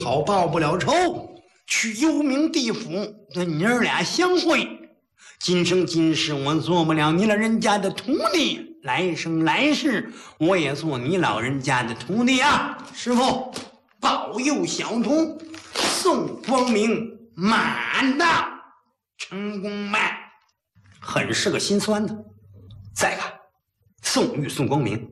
好报不了仇，去幽冥地府跟你儿俩相会。今生今世我做不了你老人家的徒弟，来生来世我也做你老人家的徒弟啊！师傅保佑小童宋光明满大成功呗。很是个心酸的。再看宋玉宋光明，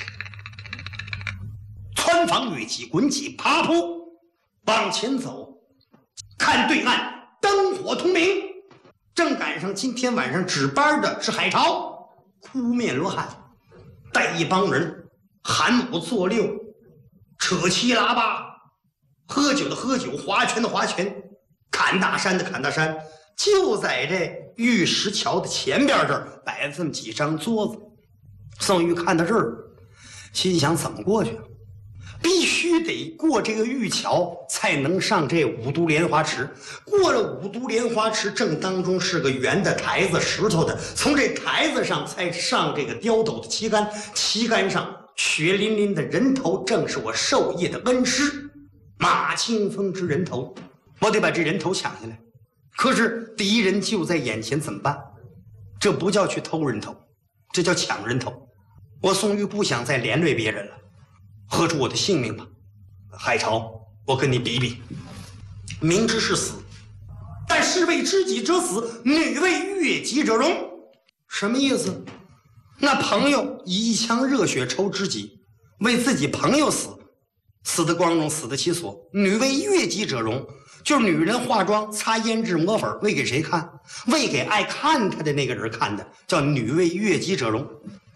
穿房越脊滚脊爬坡往前走，看对岸灯火通明，正赶上今天晚上值班的是海潮、哭面罗汉，带一帮人喊五做六，扯七拉八，喝酒的喝酒，划拳的划拳，砍大山的砍大山。就在这玉石桥的前边这儿摆了这么几张桌子。宋玉看到这儿，心想怎么过去？必须得过这个玉桥才能上这五都莲花池。过了五都莲花池，正当中是个圆的台子，石头的，从这台子上才上这个雕斗的旗杆，旗杆上血淋淋的人头，正是我授业的恩师马清风之人头。我得把这人头抢下来，可是敌人就在眼前，怎么办？这不叫去偷人头，这叫抢人头。我宋玉不想再连累别人了，喝出我的性命吧。海潮，我跟你比比，明知是死，但士为知己者死，女为悦己者容。什么意思？那朋友以一腔热血抽知己，为自己朋友死，死得光荣，死得其所。女为悦己者容，就是女人化妆擦胭脂抹粉，为给谁看？为给爱看她的那个人看的，叫女为悦己者容。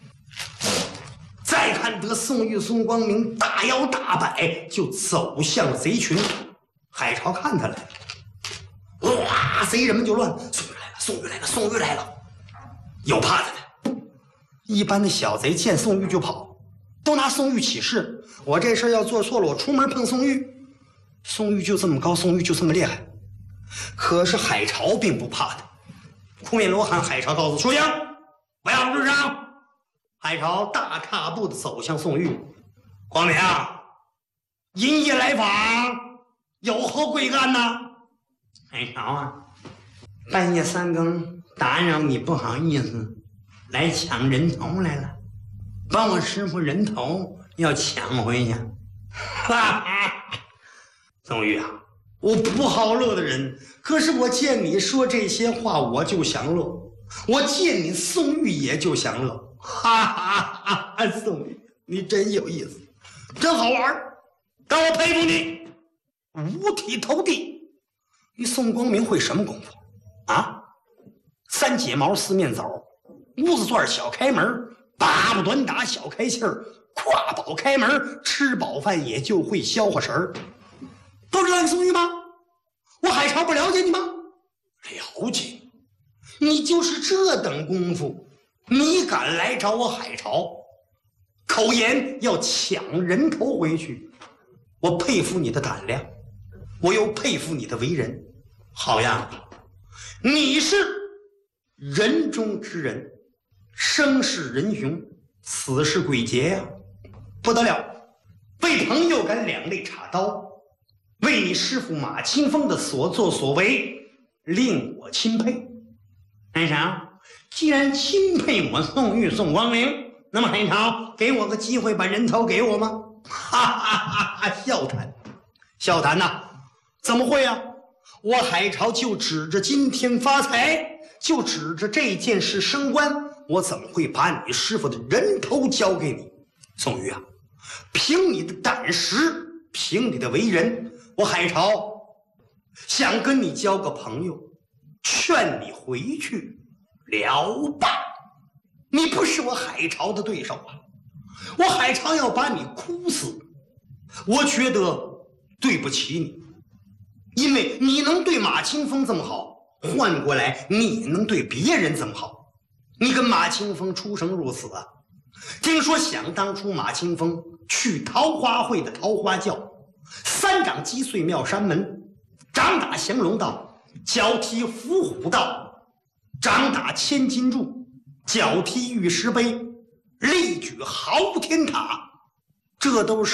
再看得宋玉宋光明大摇大摆就走向贼群，海潮看他来了，哇，贼人们就乱，宋玉来了，宋玉来了，宋玉来了，有怕他的。一般的小贼见宋玉就跑，都拿宋玉起誓，我这事要做错了，我出门碰宋玉。宋玉就这么高，宋玉就这么厉害。可是海潮并不怕他，哭面罗汉海潮告诉出将，不要日上。海潮大踏步的走向宋玉，光明，阴夜来访，有何贵干呢？海潮啊，半夜三更打扰你，不好意思，来抢人头来了，帮我师傅人头要抢回去。哈哈，宋玉啊，我不好乐的人，可是我见你说这些话，我就想乐；我见你宋玉也就想乐。哈哈哈哈！宋玉，你真有意思，真好玩，但我佩服你，五体投地。你宋光明会什么功夫啊？三解毛四面走，屋子钻小开门，把不短打小开气儿，跨宝开门，吃饱饭也就会消化神儿。不知道你宋玉吗？我海潮不了解你吗？了解，你就是这等功夫。你敢来找我海潮，口言要抢人头回去，我佩服你的胆量，我又佩服你的为人。好样的，你是人中之人，生是仁雄，死是鬼杰呀，不得了！为朋友敢两肋插刀，为你师父马清风的所作所为，令我钦佩。海潮，既然钦佩我宋玉宋光明，那么海潮给我个机会把人头给我吗？哈哈哈哈！笑谈，笑谈呐！怎么会啊？我海潮就指着今天发财，就指着这件事升官，我怎么会把你师傅的人头交给你？宋玉啊，凭你的胆识，凭你的为人，我海潮想跟你交个朋友，劝你回去了吧，你不是我海潮的对手啊！我海潮要把你哭死，我觉得对不起你，因为你能对马清风这么好，换过来你能对别人这么好。你跟马清风出生入死啊！听说想当初马清风去桃花会的桃花教，三掌击碎妙山门，掌打降龙道，脚踢伏虎道，掌打千金柱，脚踢玉石碑，力举昊天塔，这都是